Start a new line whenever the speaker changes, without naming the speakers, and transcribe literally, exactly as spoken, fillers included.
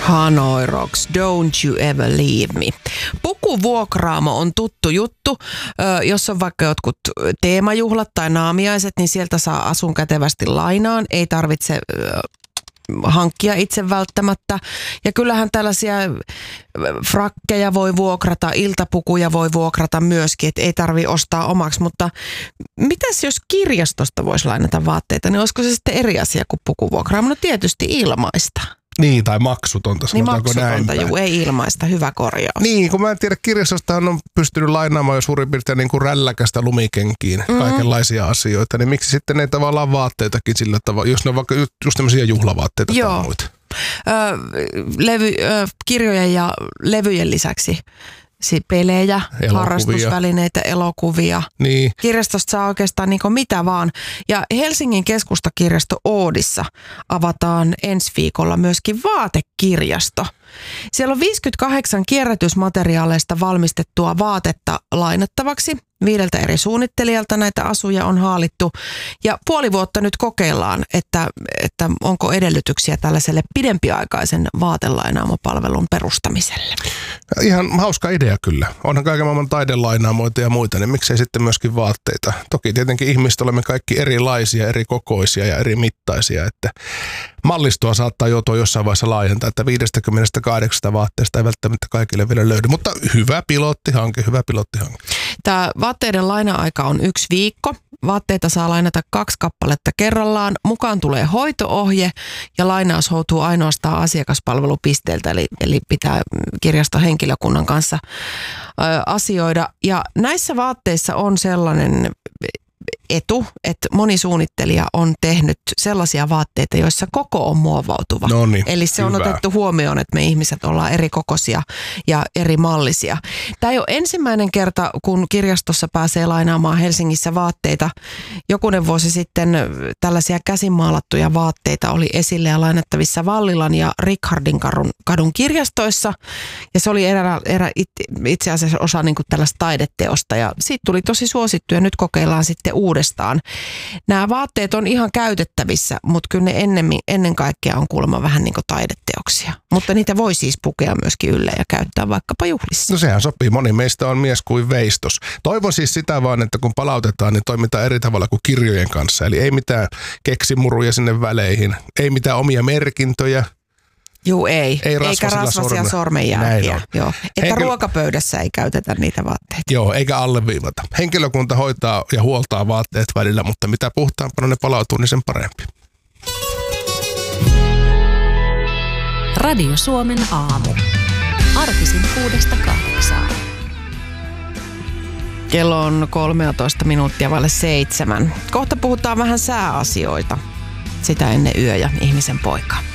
Hanoi Rocks, Don't You Ever Leave Me. Pukuvuokraamo on tuttu juttu. Jos on vaikka jotkut teemajuhlat tai naamiaiset, niin sieltä saa asun kätevästi lainaan. Ei tarvitse hankkia itse välttämättä. Ja kyllähän tällaisia frakkeja voi vuokrata, iltapukuja voi vuokrata myöskin, että ei tarvitse ostaa omaksi. Mutta mitäs jos kirjastosta voisi lainata vaatteita, niin olisiko se sitten eri asia kuin pukuvuokraamo? No tietysti ilmaista.
Niin, tai maksutonta,
niin
sanotaanko näin.
Niin maksutonta, juu, ei ilmaista, hyvä korjaus.
Niin, kun mä en tiedä, kirjastosta on pystynyt lainaamaan jo suurin piirtein niin kuin rälläkästä lumikenkiin mm-hmm. kaikenlaisia asioita, niin miksi sitten ei tavallaan vaatteitakin sillä tavalla, jos ne on vaikka just tämmöisiä juhlavaatteita
Joo.
tai muita.
Ö, levy, ö, kirjojen ja levyjen lisäksi pelejä, elokuvia. Harrastusvälineitä, elokuvia.
Niin.
Kirjastosta saa oikeastaan niin kuin mitä vaan. Ja Helsingin keskustakirjasto Oodissa avataan ensi viikolla myöskin vaatekirjasto. Siellä on viisikymmentäkahdeksan kierrätysmateriaaleista valmistettua vaatetta lainattavaksi. Viideltä eri suunnittelijalta näitä asuja on haalittu. Ja puoli vuotta nyt kokeillaan, että, että onko edellytyksiä tällaiselle pidempiaikaisen vaatelainaamopalvelun perustamiselle.
Ihan hauska idea kyllä. Onhan kaiken maailman taidelainaamoita ja muita, niin miksei sitten myöskin vaatteita. Toki tietenkin ihmiset olemme kaikki erilaisia, eri kokoisia ja eri mittaisia, että mallistoa saattaa joutua jossain vaiheessa laajentaa, että viisikymmentäkahdeksan vaatteesta ei välttämättä kaikille vielä löydy, mutta hyvä pilottihanke, hyvä pilottihanke.
Tämä vaatteiden laina-aika on yksi viikko. Vaatteita saa lainata kaksi kappaletta kerrallaan. Mukaan tulee hoito-ohje ja lainaus houtuu ainoastaan asiakaspalvelupisteeltä, eli, eli pitää kirjastohenkilökunnan kanssa ö, asioida. Ja näissä vaatteissa on sellainen etu, että moni suunnittelija on tehnyt sellaisia vaatteita, joissa koko on muovautuva.
No niin,
eli se on
hyvä.
otettu huomioon, että me ihmiset ollaan eri kokoisia ja eri mallisia. Tämä ei ole ensimmäinen kerta, kun kirjastossa pääsee lainaamaan Helsingissä vaatteita. Jokunen vuosi sitten tällaisia käsinmaalattuja vaatteita oli esille ja lainattavissa Vallilan ja Richardin kadun, kadun kirjastoissa. Ja se oli erä, erä itse asiassa osa niin kuin tällaista taideteosta ja siitä tuli tosi suosittu ja nyt kokeillaan sitten uudestaan. Nämä vaatteet on ihan käytettävissä, mutta kyllä ne ennemmin, ennen kaikkea on kuulemma vähän niin kuin taideteoksia. Mutta niitä voi siis pukea myöskin ylle ja käyttää vaikkapa juhlissa.
No sehän sopii. Moni meistä on mies kuin veistos. Toivon siis sitä vaan, että kun palautetaan, niin toimitaan eri tavalla kuin kirjojen kanssa. Eli ei mitään keksimuruja sinne väleihin, ei mitään omia merkintöjä.
Juu, ei.
ei
eikä rasvasia sorme. sormenjälkiä. Joo. Että Henkilö... ruokapöydässä ei käytetä niitä vaatteita.
Joo, eikä alleviivata. Henkilökunta hoitaa ja huoltaa vaatteet välillä, mutta mitä puhtaampana ne palautuu, niin sen parempi.
Radio Suomen aamu. Arkisin kuudesta kahdeksaan.
Kello on kolmetoista minuuttia vaille seitsemän. Kohta puhutaan vähän sääasioita. Sitä ennen yö ja ihmisen poika.